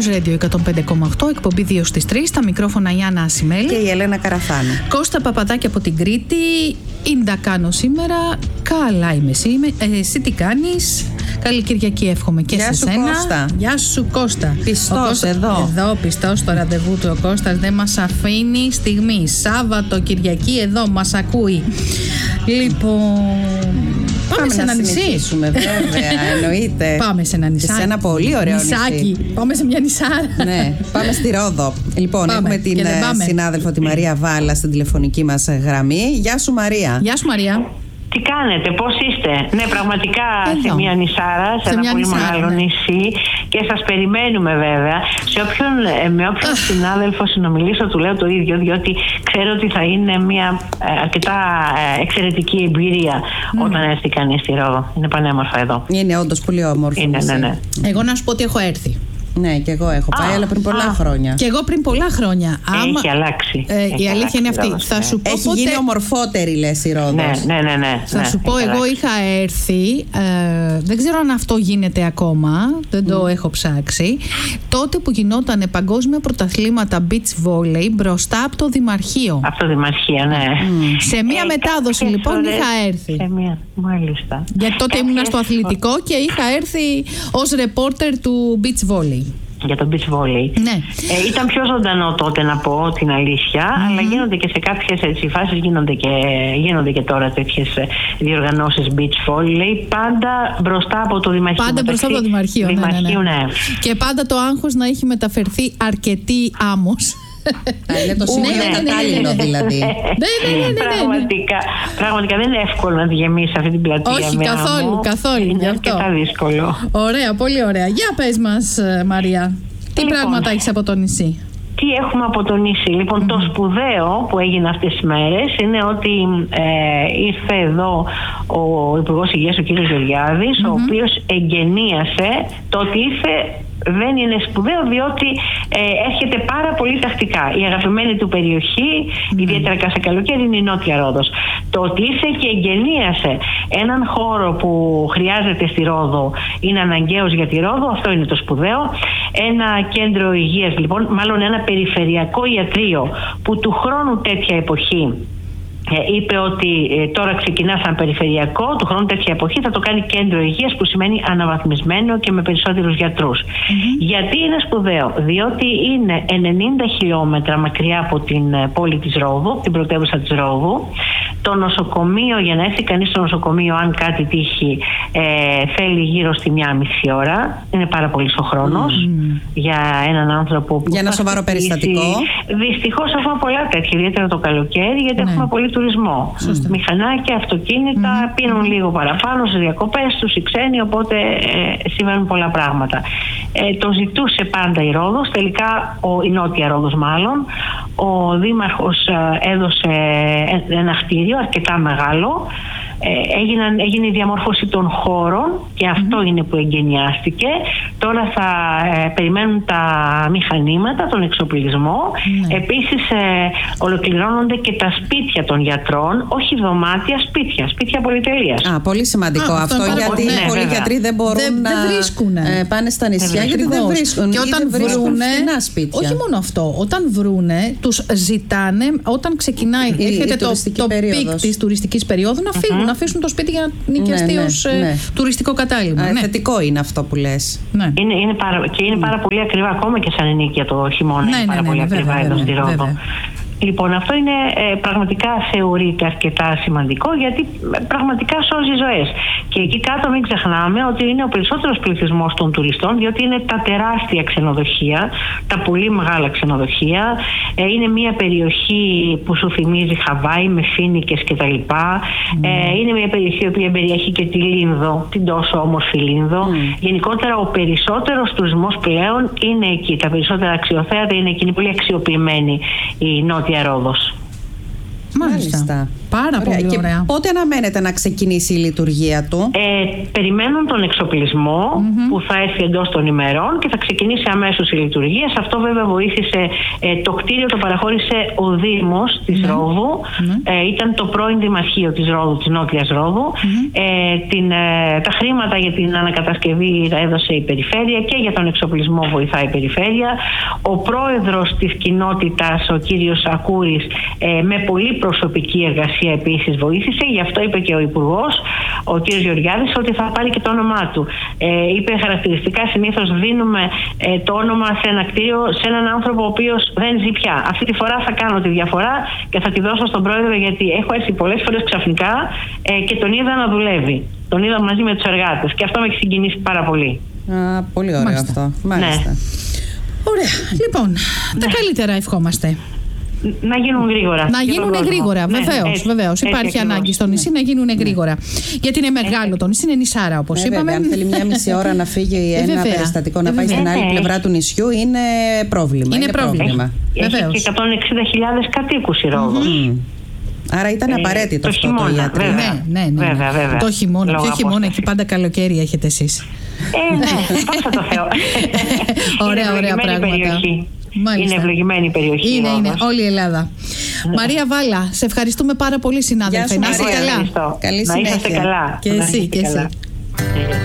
News Radio 105,8, εκπομπή 2 στις 3, στα μικρόφωνα Ιάννα Ασημέλη και η Ελένα Καραφάνου. Κώστα Παπαδάκη από την Κρήτη. Ίντα κάνω σήμερα. Καλά είμαι εσύ τι κάνεις? Καλή Κυριακή εύχομαι και σε σένα. Κώστα. Γεια σου Κώστα. Πιστός εδώ. Εδώ πιστός στο ραντεβού του ο Κώστας, δεν μας αφήνει στιγμή. Σάββατο, Κυριακή εδώ μας ακούει. Λοιπόν, πάμε σε ένα νησί. Βέβαια, εννοείται. Πάμε σε ένα νησάκι. Σε ένα πολύ ωραίο νησάκι. Νησί. Πάμε σε μια νησάρα. Ναι, πάμε στη Ρόδο. Λοιπόν, έχουμε την συνάδελφο τη Μαρία Βάλα στην τηλεφωνική μας γραμμή. Γεια σου Μαρία. Γεια σου Μαρία. Τι κάνετε, πώς είστε? Ναι, πραγματικά εδώ. Σε μια νησάρα, σε ένα πολύ μεγάλο νησί, και σας περιμένουμε βέβαια. Με όποιον συνάδελφο συνομιλήσω του λέω το ίδιο, διότι ξέρω ότι θα είναι μια αρκετά εξαιρετική εμπειρία όταν έρθει κανείς στη Ρόδο. Είναι πανέμορφα εδώ. Είναι όντως πολύ όμορφο. Ναι. Εγώ να σου πω ότι έχω έρθει. Ναι, και εγώ έχω πάει, αλλά πριν πολλά χρόνια. Και εγώ πριν πολλά χρόνια. Έχει αλλάξει. Η αλήθεια είναι αυτή. Θα σου πω έχει γίνει ομορφότερη, λες, η Ρόδος. Ναι. Θα σου πω, εγώ είχα έρθει. Δεν ξέρω αν αυτό γίνεται ακόμα. Δεν το έχω ψάξει. Τότε που γινόταν παγκόσμια πρωταθλήματα beach volley μπροστά από το Δημαρχείο. Από το Δημαρχείο, ναι. Σε μία μετάδοση λοιπόν είχα έρθει. Σε μία, μάλιστα. Γιατί τότε ήμουνα στο αθλητικό και είχα έρθει ως ρεπόρτερ του beach volley. Για το beach volley. Ναι. Ήταν πιο ζωντανό τότε, να πω την αλήθεια, αλλά γίνονται και σε κάποιες φάσεις γίνονται και τώρα τέτοιες διοργανώσεις beach volley, πάντα μπροστά από το Δημαρχείο. Πάντα μπροστά από το Δημαρχείο, ναι. Και πάντα το άγχος να έχει μεταφερθεί αρκετή άμμος. Είναι το σημείο κατάλληλο δηλαδή. Ναι. Πραγματικά δεν είναι εύκολο να τη γεμίσει αυτή την πλατεία. Όχι, καθόλου. Είναι αρκετά δύσκολο. Ωραία, πολύ ωραία. Για πες μας Μαρία, τι πράγματα έχεις από το νησί? Τι έχουμε από το νησί? Λοιπόν, το σπουδαίο που έγινε αυτές τις μέρες είναι ότι ήρθε εδώ ο Υπουργός Υγείας, ο κ. Γεωργιάδης, ο οποίος εγγενίασε το ότι ήρθε. Δεν είναι σπουδαίο, διότι έρχεται πάρα πολύ τακτικά. Η αγαπημένη του περιοχή, ιδιαίτερα σε καλοκαίρι, είναι η Νότια Ρόδος. Το ότι ήρθε και εγγενίασε έναν χώρο που χρειάζεται στη Ρόδο, είναι αναγκαίος για τη Ρόδο, αυτό είναι το σπουδαίο. Ένα κέντρο υγείας, λοιπόν, μάλλον ένα περιφερειακό ιατρείο, που του χρόνου τέτοια εποχή είπε ότι τώρα ξεκινά σαν περιφερειακό, του χρόνου τέτοια εποχή θα το κάνει κέντρο υγείας, που σημαίνει αναβαθμισμένο και με περισσότερους γιατρούς. Γιατί είναι σπουδαίο? Διότι είναι 90 χιλιόμετρα μακριά από την πόλη της Ρόδου, την πρωτεύουσα της Ρόδου. Το νοσοκομείο, για να έρθει κανείς στο νοσοκομείο, αν κάτι τύχει, θέλει γύρω στη 1,5 ώρα. Είναι πάρα πολύ ο χρόνος για έναν άνθρωπο που. Για ένα σοβαρό περιστατικό. Δυστυχώς έχουμε πολλά τέτοια, ιδιαίτερα το καλοκαίρι, γιατί έχουμε πολύ τουρισμό. Μηχανάκια, αυτοκίνητα, πίνουν λίγο παραπάνω στις διακοπές τους οι ξένοι, οπότε συμβαίνουν πολλά πράγματα. Το ζητούσε πάντα η Ρόδος, τελικά η Νότια Ρόδος μάλλον. Ο Δήμαρχος έδωσε ένα κτίριο αρκετά μεγάλο. Έγινε η διαμόρφωση των χώρων και αυτό είναι που εγκαινιάστηκε. Τώρα θα περιμένουν τα μηχανήματα, τον εξοπλισμό. Επίσης ολοκληρώνονται και τα σπίτια των γιατρών, όχι δωμάτια, σπίτια πολυτελείας. Πολύ σημαντικό αυτό, γιατί πολλοί γιατροί δεν μπορούν να πάνε στα νησιά, γιατί δεν βρίσκουν. Και όταν βρούνε, όχι μόνο αυτό, όταν βρούνε, τους ζητάνε, όταν ξεκινάει, έρχεται το πικ της τουριστικής περίοδου, να φύγουν, να αφήσουν το σπίτι για να νοικιαστεί ως τουριστικό κατάλημα. Θετικό είναι αυτό που λες. Είναι πάρα πολύ ακριβά, ακόμα και σαν ενοίκια το χειμώνα. Είναι πάρα πολύ ακριβά εδώ στη Ρόδο. Λοιπόν, αυτό είναι πραγματικά θεωρείται αρκετά σημαντικό, γιατί πραγματικά σώζει ζωές. Και εκεί κάτω μην ξεχνάμε ότι είναι ο περισσότερος πληθυσμός των τουριστών, διότι είναι τα τεράστια ξενοδοχεία, τα πολύ μεγάλα ξενοδοχεία. Είναι μια περιοχή που σου θυμίζει Χαβάη με φοίνικες κτλ. Είναι μια περιοχή που περιέχει και τη Λίνδο, την τόσο όμορφη Λίνδο. Γενικότερα ο περισσότερος τουρισμός πλέον είναι εκεί. Τα περισσότερα αξιοθέατα είναι εκεί, είναι πολύ αξιοποιημένη η Νότια Ρόδος. Μάλιστα. Πάρα πολύ ωραία. Και πότε αναμένεται να ξεκινήσει η λειτουργία του? Περιμένουν τον εξοπλισμό που θα έρθει εντός των ημερών και θα ξεκινήσει αμέσως η λειτουργία. Σε αυτό βέβαια βοήθησε το κτίριο, το παραχώρησε ο Δήμος της Ρόδου. Ήταν το πρώην Δημαρχείο της Ρόδου, της Νότιας Ρόδου. Τα χρήματα για την ανακατασκευή τα έδωσε η Περιφέρεια και για τον εξοπλισμό βοηθάει η Περιφέρεια. Ο πρόεδρος της κοινότητας, ο κύριος Ακούρης, με πολύ προσωπική εργασία επίσης βοήθησε. Γι' αυτό είπε και ο Υπουργός, ο κύριος Γεωργιάδης, ότι θα πάρει και το όνομά του. Είπε χαρακτηριστικά, συνήθως δίνουμε το όνομα σε ένα κτίριο, σε έναν άνθρωπο ο οποίος δεν ζει πια. Αυτή τη φορά θα κάνω τη διαφορά και θα τη δώσω στον πρόεδρο, γιατί έχω έρθει πολλές φορές ξαφνικά και τον είδα να δουλεύει. Τον είδα μαζί με τους εργάτες και αυτό με έχει συγκινήσει πάρα πολύ. Πολύ ωραίο αυτό. Μάλιστα. Ναι. Ωραία. Λοιπόν, τα καλύτερα ευχόμαστε. Να γίνουν γρήγορα. Να γίνουν γρήγορα, βεβαίως. Υπάρχει ανάγκη στο νησί να γίνουν γρήγορα. Γιατί είναι μεγάλο το νησί, είναι νησάρα, όπως είπαμε. Αν θέλει μια μισή ώρα να φύγει ένα περιστατικό να πάει στην άλλη πλευρά του νησιού, είναι πρόβλημα. Είναι πρόβλημα. Έχει και 160.000 κατοίκους η Ρόδος. Άρα ήταν απαραίτητο αυτό το ιατρείο. Ναι. Βέβαια. Το χειμώνα. Ποιο χειμώνα, εκεί πάντα καλοκαίρι έχετε εσείς. Ναι, πάσα το Θεό. Ωραία πράγματα. Είναι ευλογημένη η περιοχή. Είναι όλη η Ελλάδα. Μαρία Βάλα, σε ευχαριστούμε πάρα πολύ, συνάδελφε. Να είστε καλά. Καλή συνέχεια. Να είστε καλά. Και εσύ.